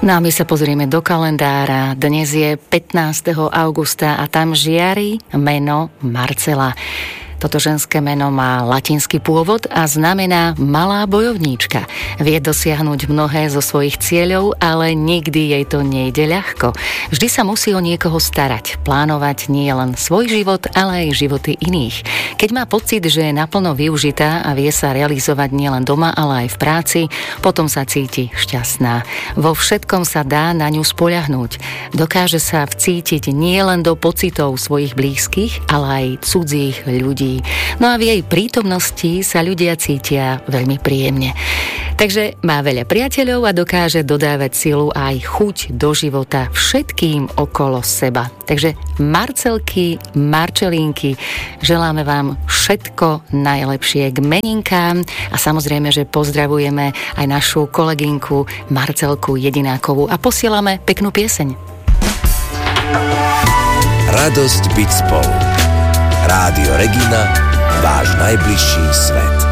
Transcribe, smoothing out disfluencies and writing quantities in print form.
No a my sa pozrieme do kalendára. Dnes je 15. augusta a tam žiari meno Marcela. Toto ženské meno má latinský pôvod a znamená malá bojovníčka. Vie dosiahnuť mnohé zo svojich cieľov, ale nikdy jej to nejde ľahko. Vždy sa musí o niekoho starať, plánovať nie len svoj život, ale aj životy iných. Keď má pocit, že je naplno využitá a vie sa realizovať nielen doma, ale aj v práci, potom sa cíti šťastná. Vo všetkom sa dá na ňu spoľahnúť. Dokáže sa vcítiť nielen do pocitov svojich blízkych, ale aj cudzích ľudí. No a v jej prítomnosti sa ľudia cítia veľmi príjemne. Takže má veľa priateľov a dokáže dodávať silu aj chuť do života všetkým okolo seba. Takže Marcelky, Marčelínky, želáme vám všetko najlepšie k meninkám a samozrejme, že pozdravujeme aj našu kolegynku Marcelku Jedinákovú a posielame peknú pieseň. Radosť byť spolu. Rádio Regina, váš najbližší svet.